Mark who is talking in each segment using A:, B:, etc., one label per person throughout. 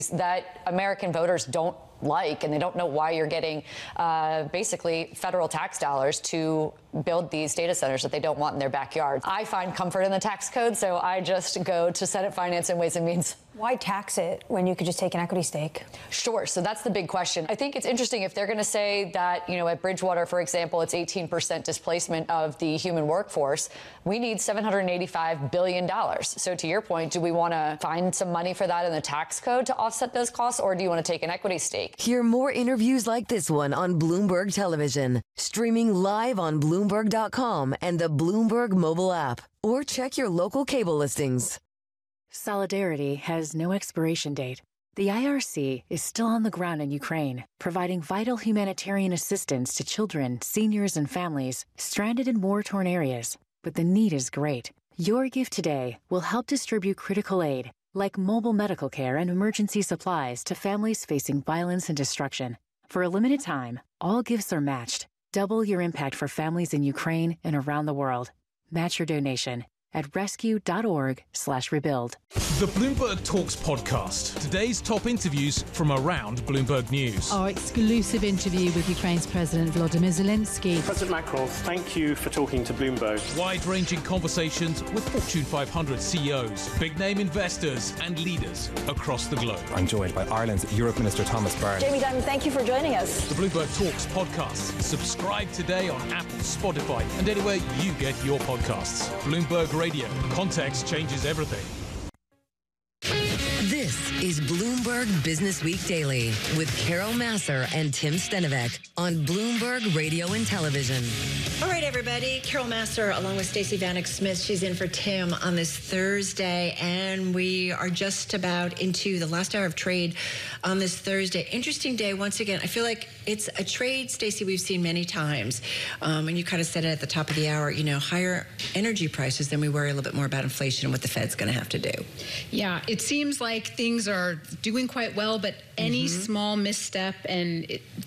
A: that American voters don't like, and they don't know why you're getting basically federal tax dollars to build these data centers that they don't want in their backyard. I find comfort in the tax code, so I just go to Senate Finance and Ways and Means.
B: Why tax it when you could just take an equity stake?
A: Sure. So that's the big question. I think it's interesting if they're going to say that, you know, at Bridgewater, for example, it's 18% displacement of the human workforce. We need $785 billion. So to your point, do we want to find some money for that in the tax code to offset those costs, or do you want to take an equity stake?
C: Hear more interviews like this one on Bloomberg Television, streaming live on Bloomberg.com and the Bloomberg mobile app, or check your local cable listings.
D: Solidarity has no expiration date. The IRC is still on the ground in Ukraine, providing vital humanitarian assistance to children, seniors, and families stranded in war-torn areas. But the need is great. Your gift today will help distribute critical aid, like mobile medical care and emergency supplies to families facing violence and destruction. For a limited time, all gifts are matched. Double your impact for families in Ukraine and around the world. Match your donation at rescue.org/rebuild.
E: The Bloomberg Talks podcast. Today's top interviews from around Bloomberg News.
F: Our exclusive interview with Ukraine's President Volodymyr Zelensky.
G: President Macron, thank you for talking to Bloomberg.
E: Wide-ranging conversations with Fortune 500 CEOs, big-name investors and leaders across the globe.
H: I'm joined by Ireland's Europe Minister Thomas Byrne.
B: Jamie Dimon, thank you for joining us.
E: The Bloomberg Talks podcast. Subscribe today on Apple, Spotify, and anywhere you get your podcasts. Bloomberg Radio. Context changes everything.
C: This is Bloomberg Business Week Daily with Carol Massar and Tim Stenovec on Bloomberg Radio and Television.
I: All right, everybody. Carol Massar along with Stacey Vanek Smith. She's in for Tim on this Thursday, and we are just about into the last hour of trade on this Thursday. Interesting day once again. I feel like it's a trade, Stacey, we've seen many times, and you kind of said it at the top of the hour. You know, higher energy prices, then we worry a little bit more about inflation and what the Fed's going to have to do.
J: Yeah, it seems like things are doing quite well, but any small misstep and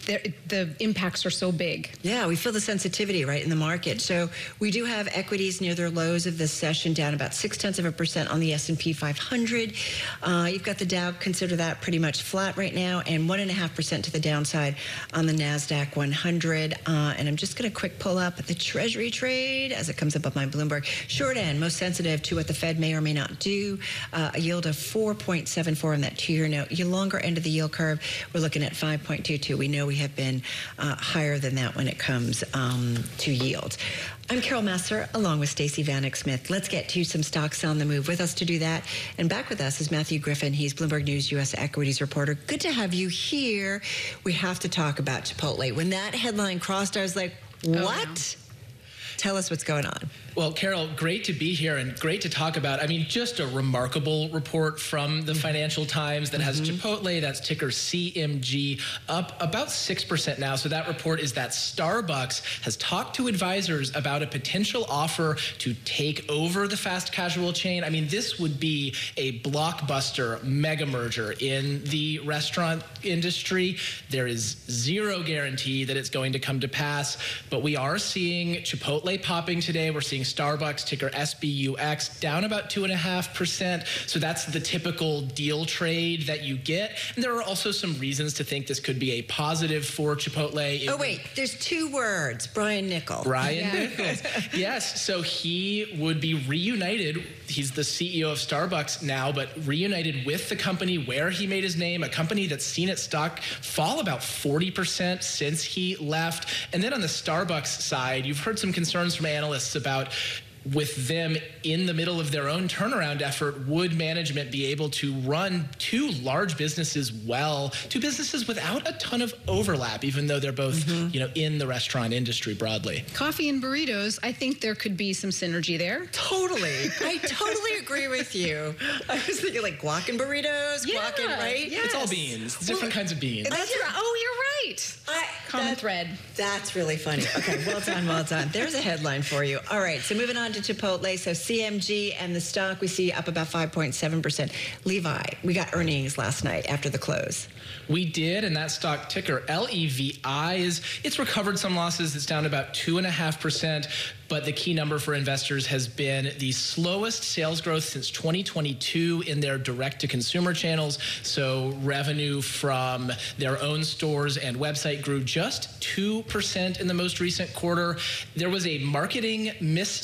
J: the impacts are so big.
I: Yeah, we feel the sensitivity right in the market. So we do have equities near their lows of this session, down about 0.6% on the S&P 500. You've got the Dow, consider that pretty much flat right now, and 1.5% to the downside on the NASDAQ 100. And I'm just going to quick pull up the Treasury trade as it comes up on my Bloomberg. Short end, most sensitive to what the Fed may or may not do. A yield of 4.74 on that 2-year note. Your longer end of the yield curve, we're looking at 5.22. We know we have been higher than that when it comes to yields. I'm Carol Massar along with Stacey Vanek Smith. Let's get to some stocks on the move. With us to do that and back with us is Matthew Griffin. He's Bloomberg News U.S. equities reporter. Good to have you here. We have to talk about Chipotle. When that headline crossed, I was like, what? Oh, no. Tell us what's going on.
K: Well, Carol, great to be here and great to talk about. I mean, just a remarkable report from the Financial Times that has Chipotle, that's ticker CMG, up about 6% now. So that report is that Starbucks has talked to advisors about a potential offer to take over the fast casual chain. I mean, this would be a blockbuster mega merger in the restaurant industry. There is zero guarantee that it's going to come to pass, but we are seeing Chipotle popping today. We're seeing Starbucks, ticker SBUX, down about 2.5%. So that's the typical deal trade that you get. And there are also some reasons to think this could be a positive for Chipotle.
I: Oh, wait, there's two words, Brian Niccol.
K: Brian Nichols. Yes, so he would be reunited. He's the CEO of Starbucks now, but reunited with the company where he made his name, a company that's seen its stock fall about 40% since he left. And then on the Starbucks side, you've heard some concerns from analysts about with them in the middle of their own turnaround effort, would management be able to run two large businesses well, two businesses without a ton of overlap, even though they're both, you know, in the restaurant industry broadly?
J: Coffee and burritos, I think there could be some synergy there.
I: Totally. I totally agree with you. I was thinking like guac and burritos, guac and, right?
K: Yes. It's all beans, different kinds of beans.
J: That's right. Oh, you're right. Common thread.
I: That's really funny. Okay, well done, well done. There's a headline for you. All right, so moving on to Chipotle. So CMG and the stock we see up about 5.7%. Levi, we got earnings last night after the close.
K: We did, and that stock ticker LEVI it's recovered some losses. It's down about 2.5%. but the key number for investors has been the slowest sales growth since 2022 in their direct-to-consumer channels. So revenue from their own stores and website grew just 2% in the most recent quarter. There was a marketing